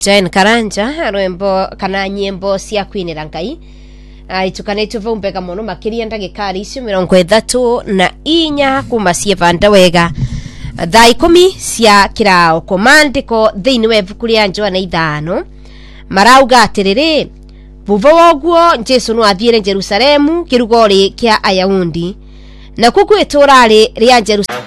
Jane Karanja rwembo kana nyembo cia kwinira Ngai itukanitwe vumbega muno makiria ndagikari icio 34 kuma cie vanda wega thaa 10 cia kirao komandiko thiini webuku ria Joana 5 marauga atiriri vuva woguo Jesu no athiire Jerusalemu kirugori kia Ayahudi na kuku iturari ria Jerusalemu.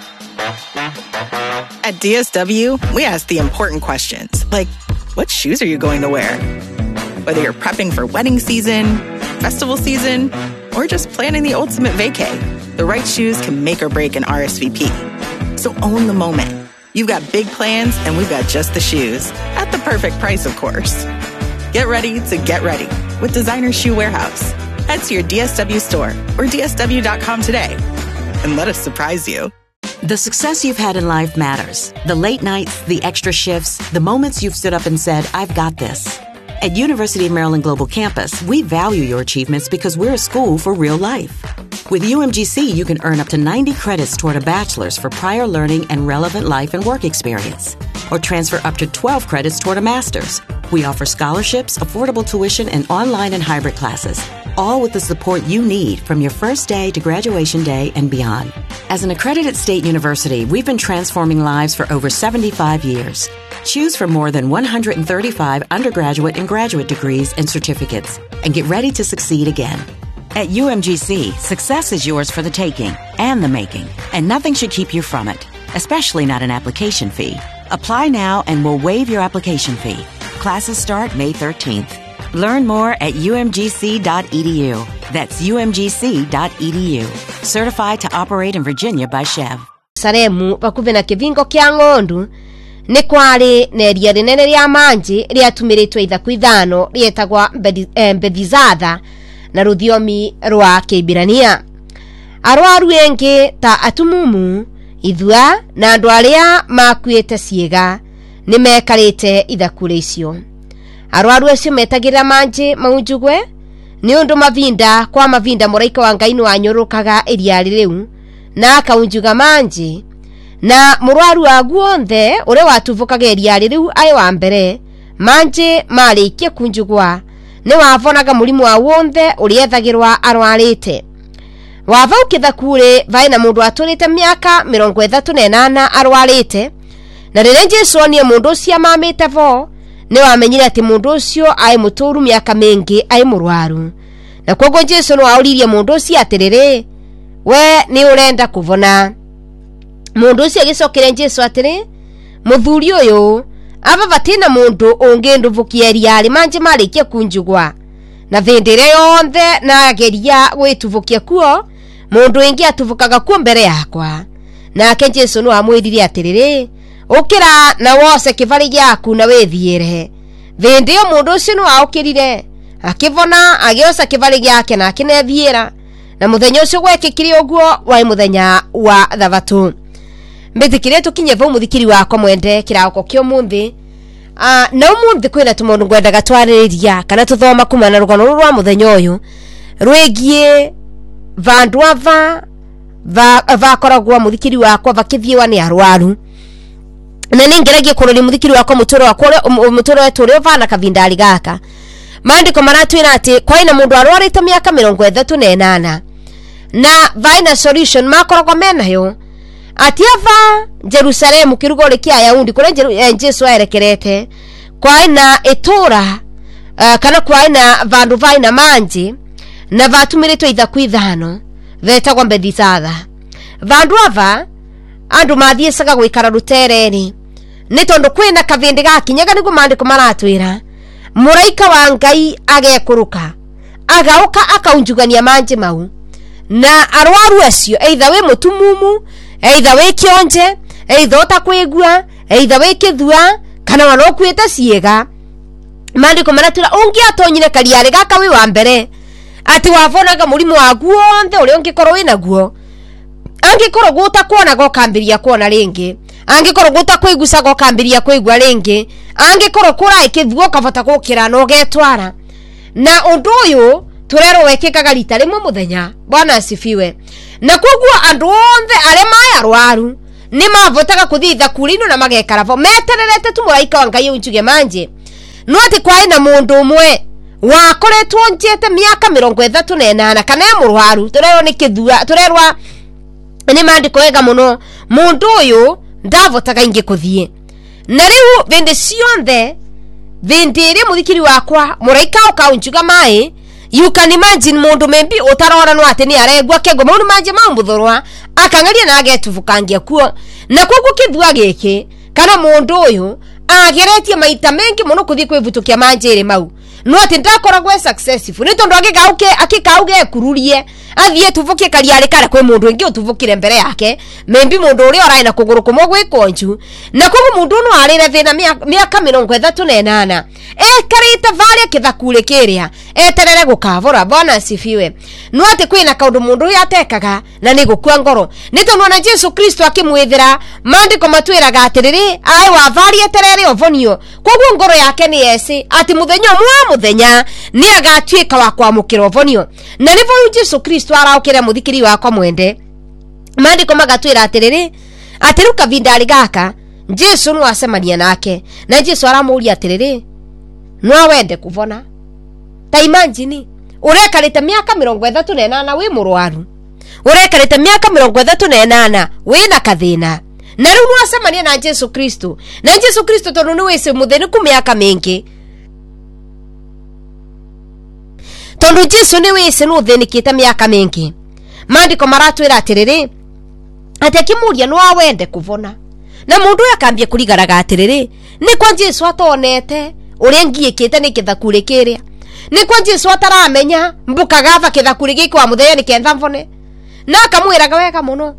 At DSW, we ask the important questions, like, what shoes are you going to wear? Whether you're prepping for wedding season, festival season, or just planning the ultimate vacay, the right shoes can make or break an RSVP. So own the moment. You've got big plans, and we've got just the shoes, at the perfect price, of course. Get ready to get ready with Designer Shoe Warehouse. Head to your DSW store or DSW.com today, and let us surprise you. The success you've had in life matters. The late nights, the extra shifts, the moments you've stood up and said, I've got this. At University of Maryland Global Campus, we value your achievements because we're a school for real life. With UMGC, you can earn up to 90 credits toward a bachelor's for prior learning and relevant life and work experience, or transfer up to 12 credits toward a master's. We offer scholarships, affordable tuition, and online and hybrid classes, all with the support you need from your first day to graduation day and beyond. As an accredited state university, we've been transforming lives for over 75 years. Choose from more than 135 undergraduate and graduate degrees and certificates, and get ready to succeed again. At UMGC, success is yours for the taking and the making, and nothing should keep you from it, especially not an application fee. Apply now and we'll waive your application fee. Classes start May 13th. Learn more at umgc.edu. That's umgc.edu. Certified to operate in Virginia by Chev. Saremu bakuve na kivingo kia ngondu ni kwari neria rinene ria manji riatumiritwe ithaku ithano rietagwa Mbethizatha na ruthiomi rwa Kibirania. Arwaru engi ta atumumu, ithua na andu aria makuite ciega ni mekarite ithaku icio. Arwaru acio metagira manji maunjugwe ni undu mavinda kwa mavinda muraika wa Ngai no anyurukaga iria riu na akaunjuga manji na murwaru aguonthe ure watuvukaga iria riu ai wa mbere manji marikie kunjugwa ni wavonaga mulimu wa wonthe uriethagirwa arwarite wava ukithakure vai na mundu aturite miaka 38 arwarite na rire Jesu onie mundu ucio mamite vo ni wamenyire ati mundu ucio ai muturu miaka mingi ai murwaru na kogo Jesu no auririe mundu ucio atiriri we ni urenda kuvona. Mundu ucio agicokire Jesu atiri muthuri uyu ava vatina mundu unginduvukia riari manje marikie kunjugwa na vendere yonthe na ageria gwituvukia kuo mundu ingi atuvukaga kuo mbere yakwa na ke Jesu no amwirire atiriri ukira na wose kivali gyaku na wethiire. Vendio mundu ucio no aukirire akivona agiosa kivali gyake na akinethiira na muthenya ucio gwekikire uguo wa muthenya wa thabatũ. Mbithikire tukinye vo muthikiri wako mwende kirako kio munthi na umuthi kwina tumundu ngwendaga twaririria kana tuthoma kuma na rugano rwa muthenya uyu rwegie vandu ava vakoragwo muthikiri wako vakithiwa ni arwaru na ningeragie kurori muthikiri wako mutoro wetu uri vana kavindari gaka maandiko maratwira ati kwaina mundu arwarite miaka 38 na vaina solution makoragwo menayo ati ava Jerusalemu kirugori kia Ayahudi kule Jesu aerekerete kwaina itura kana kwaina vandu vaina manji na vatumiritwe ithaku ithano vetagwa Mbethizatha. Vandu ava andu mathiesaga gwikara rutereni ni tondu kwina kavindi gakinyaga nigo maandiko maratwira muraika wa Ngai agekuruka agauka akaunjugania manji mau na arwaru acio either we mutumumu either we kionje either utakwigua either we kithua kana wanokuita ciega maandiko maratwira ungi atonyire kariari gaka wi wa mbere ati wavonaga mulimu wa guonthe uri ungikorwo wina guo angikorwo gutakuona gokambiria kuona ringi angikorwo gutakwigusa gokambiria kwigua ringi angikorwo kurai kithua kavata gukira no getwara na undu uyu turero wekikaga rita rimwe muthenya. Bwana asifiwe. Na koguo andu onthe are mai arwaru ni mavotaga kuthitha kurino na magekara vo metererete tu muraika wa Ngai unjuge manje no ati kwa ina mundu umwe wakoretwo njete miaka 38 kana murwaru turero ni kithua turerwa ni mandiko ega muno mundu uyu ndavotaga ingi kuthie na riu vende cionthe vendere muthikiri wakwa muraika ukaunjuga mai you can imagine mundu membi utarora no ati ni aregwa kego mundu manje mambuthorwa akangaria na agetuvukangia kuo na koguo kithua giki kana mundu uyu ageretie maita mengi muno kuthie kwivutukia manjere mau no ati ndakoragwe successful ni tondu akikauge kururie athie tuvukie kariare kare kwe mundu ingi utuvukire mbere yake membi mundu uri oraina kuguru kumwe gwikonju na koguo mundu no arire thina miaka 38 karita varia kithakure kiria eterere gukavora bona sifiwe no ati kwina kaundu mundu yatekaga na ni gukua ngoro ni tondu na Jesu Kristo akimwithira mandiko matwiraga atiriri ai wa varia eterere ovonio koguo ngoro yake ni yesi ati muthenya ni agatwika wa kwamukira ovonio na nivo Jesu Kristo araukira muthikiri wakwa mwende mandiko magatwira atiriri atiru kavindari gaka Jesu no acemania nake na Jesu aramuria atiriri no wende kuvona ta imagine urekarite miaka 38 wi murwaru urekarite miaka 38 wina kathina na riu no acemania na Jesu Kristo na Jesu Kristo tondu ni wese mutheni ku miaka mingi tondu Jesu ni wese no thenikite miaka mingi mandiko maratwira atiriri ati akimuria no wende kuvona na mundu akambie kurigaraga atiriri ni kwa Jesu atonete uria ngiikite ni kithakure kiria ni kwa Jesu ataramenya mbukagava kithakure giki wa muthenya ni kenda mvone na akamwiraga wega muno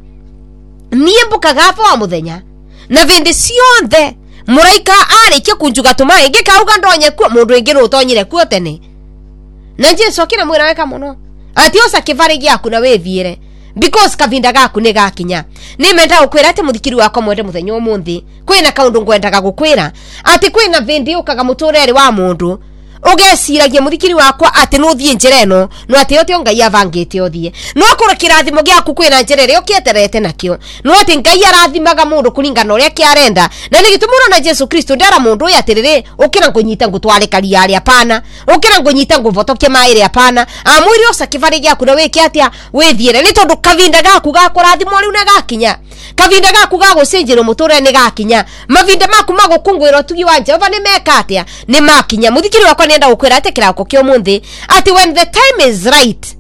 nie mbukagava wa muthenya na vindi cionthe muraika arikia kunjuga tumai ngikauga ndonye ku mundu ingi no tonyire ku tene na Jesu akina mwira wega muno ati osa kivari giaku na wethiire because kavinda gaku ni gakinya ni menda ukwira ati muthikiri wako mwende muthenya umuthi kwina kaundu ngwendaga gukwira ati kwina vindi ukaga mutureri wa mundu ugesiragia muthikiri wakwa ati no thie njereno no ati yote ngai avangite othie no akora kirathimo giaku kwina njerere ukieterete nakio no ati ngai arathimaga mundu kuringana uria kiarenda na ni gitumura na Jesu Kristo ndara mundu uyu atiriri ukira ngunyita ngutware kariari hapana ukira ngunyita nguvotoke mairi hapana amwiri osa kivari giaku na wiki atia wethiere ni tondu kavinda gaku gakurathimo riu na gakinya kavinda gaku gagucenjero muture ni gakinya mavinda maku magukungwira tugi wa Jehova ni meka atia ni makinya muthikiri wakwa nenda gukwira ati kirako kio munthi ati when the time is right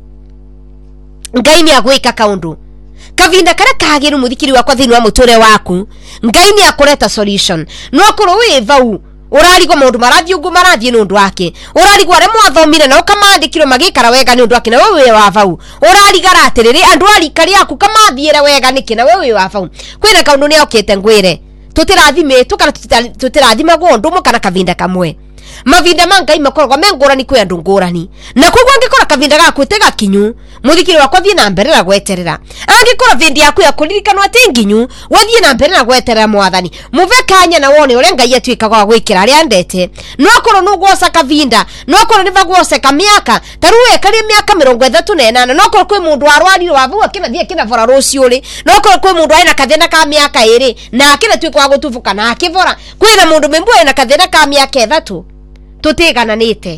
ngai ni agwika kaundu kavinda kare kagiru muthikiri wakwa thini wa muture waku ngai ni akureta solution no akoro wi vau urarigo mundu marathie ungu marathie nundu wake urarigo are mwathomire na ukamandikiro magikara wega nundu wake na wewe wa vau urarigara atiriri andu arikari yaku kamathiire wega niki na wewe wa vau kwina kaundu ni okete ngwire tutirathime tukana tutirathima gondu mo kana kavinda kamwe mavinda mangai makoragwo mengurani kwi andu ngurani na koguo angikora kavinda gaku tega kinyu muthikiri wakwa thie na mbere na gweterera angikora vindi yaku ya kuririkana ati nginyu wathie na mbere na gweterera mwathani muve kanya na wone uria ngai atwikaga wa gwikira aria ndete no akorwo no gwoca kavinda no akorwo ni bagwoca kamiaka taruwe kari miaka 38 no akorwo kwi mundu arwari wa vu akina thie kina vora ruciuri no akorwo kwi mundu aina kathina ka miaka 2 na akina twika wa gutuvuka na akivora kwina mundu membu aina kathina ka miaka 3 tutigananite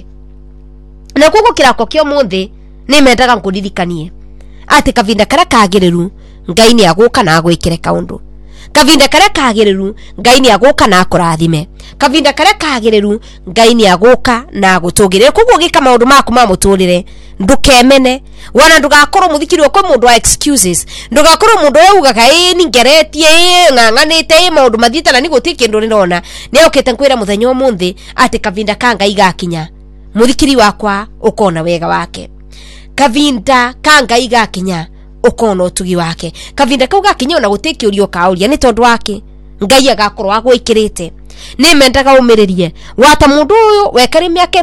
na kuko kirako kio munthi ni mendaga nkuririkanie ati kavinda kara kagiriru ngai ni aguka na agwikire kaundu kavinda kara kagiriru ngai ni aguka na akurathime kavinda kara kagiriru ngai ni aguka na agutugire kuko gika maundu maku ma muturire ndukemene wana ndugakorwo muthikiri okwo mundu wa excuses ndugakorwo mundu ugaga ni ngeretie nganganite maundu mathita na ni gutiki ndu nirona ni okete nkwira muthenya umuthi ati kavinda kanga igakinya muthikiri wakwa ukona wega wake kavinda kanga igakinya ukona utugi wake kavinda kau gakinya ona gutiki urio kauria ni tondu wake ngai agakorwo agwikirite ni mendaga umiririe wata mundu uyu wekari miaka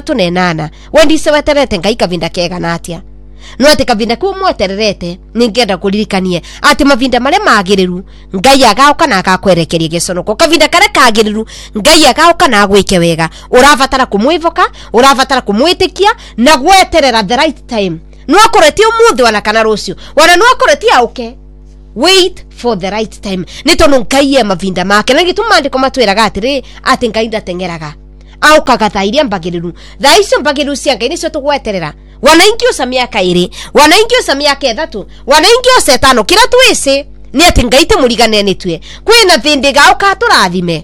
38 wendice weterete ngai kavinda kega natia no ati kavinda ku mwetererete ningenda kuririkanie ati mavinda mare magiriru ngai agauka na agakwerekeria giconoko kavinda kare kagiriru ngai agauka na agwike wega uravatara kumwivoka uravatara kumwitikia na gweterera the right time no akoreti umuthi wana kana rucio wana no akoreti auke wait for the right time ni tondu ngai mavinda make na gituma ndiko matwiraga atiri ati ngai ndatengeraga au kagatairia mbagiriru thaicio mbagiriru cia Ngai nicio tugweterera wanaingi uca miaka 2 wanaingi uca miaka 3 wanaingi uca 5 kira twisi ni ati Ngai te murigane ni tue kwina thindi gauka turathime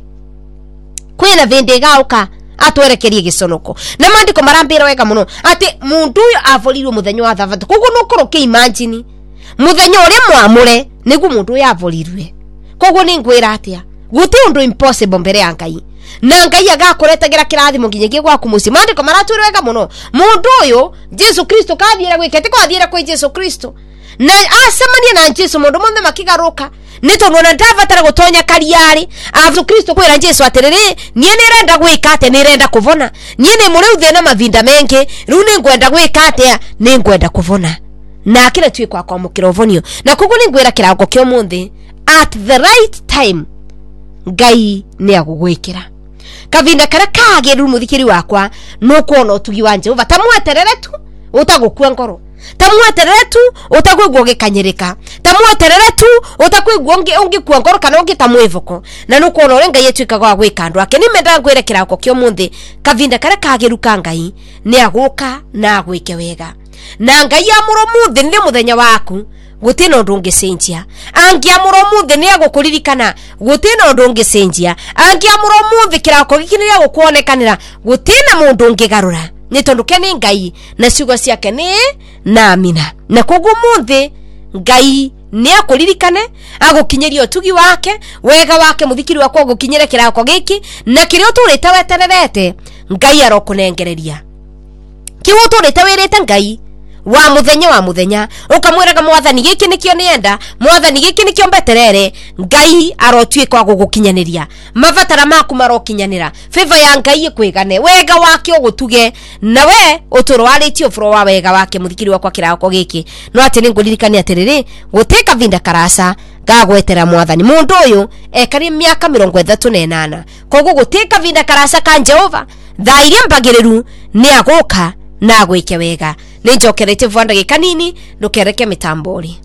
kwina thindi gauka atwerekerie giconoko na mandiko marambira wega muno ati mundu uyu avorirwe muthenya wa thabatũ koguo nukuruke imagine muthenya uria mwamure niguo mundu uyu avorirwe koguo ni ngwira atia guti undu impossible mbere ya Ngai na Ngai agakuretegera kirathimo nginyagia gwaku muci mandiko maratwira wega muno mundu uyu Jesu Kristo kathiira gwikete kwathiira kwa Jesu Kristo na acemania na Jesu mundu mothe makigaruka nitonona ndavatara gutonya kariari Jesu Kristo kwira Jesu atiriri nie nirenda gwika ate nirenda kuvona nie ni muri uthena mavinda mengi riu ni ngwenda gwika ate ni ngwenda kuvona na kile twi kwa kwamukira uvonio na kugu ni ngwira kirango kio munthi at the right time Ngai ni agugwikira kavinda kara kagiru muthikiri wakwa nukuona utugi wa Jehova tamweterere tu utagukua ngoro tamweterere tu utakwigwo gikanyirika tamweterere tu utakwigwo ungikua ngoro kana ungitamwivoko na nukuona uri Ngai etwikaga wa gwika andu ake nimenda ngwire kirako kio munthi kavinda kara kagiru ka Ngai ni aguka na agwike wega na Ngai amuro munthi ndi muthenya waku gutina undu ungicenjia angiamuro munthi ni agukuririkana gutina undu ungicenjia angiamuro munthi kirako gikinia gukuonekanira gutina mundu ungigarura ni tondu kene Ngai na ciugo ciake ni na amina na koguo munthi Ngai ni akuririkane agukinyeria utugi wake wega wake muthikiri wakwa agukinyire kirako giki na kirio turite wetererete Ngai arokunengereria kiwo turite wirite Ngai wa muthenya ukamwiraga mwathani giki nikio nienda mwathani giki nikio mbeterere Ngai arotwika wa gugukinyaniria mavatara maku marokinyanira favor ya Ngai kwigane wega wake ugutuge na we uturwaritio fro wa wega wake muthikiri wakwa kirako giki no ati ninguririkania atiriri guteka vinda karasa gagwetera mwathani mundu uyu ekari miaka 38 koguo guteka vinda karasa ka Jehova thairia mbagiriru ni aguka na agwike wega ninjokerete vwanda gikanini ndukereke mitambori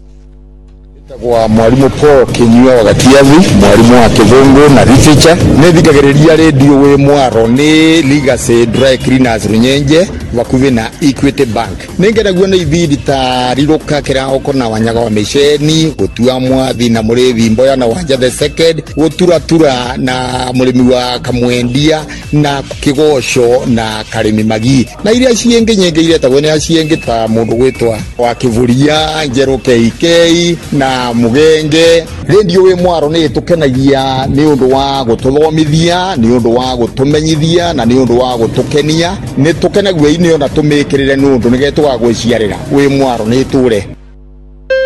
kwa mwalimu Paul Kinyua wa Gatiathi mwalimu wa Kithungu na literature nithikagiriria radio we mwaro ni Legacy Dry Cleaners Runyenje vakuvi na Equity Bank ningeragua na ithiri ta riruka kirao kona wanyaga wa misheni gutua mwathi na murevi mboya na wanja the second gutura na murimi wa kamwendia na kigosho na karimi magi na iria cienge nyenge iria ta wene cienge ta mundu gwitwa wa Kivuria Njeru KK na mugenge radio we mwaro ni tukenagia ni undu wa gututhomithia ni undu wa gutumenyithia na ni undu wa gutukenia ni tukenagua ini ona tumikirire ni undu nigetwa gwiciarira we mwaro ni ture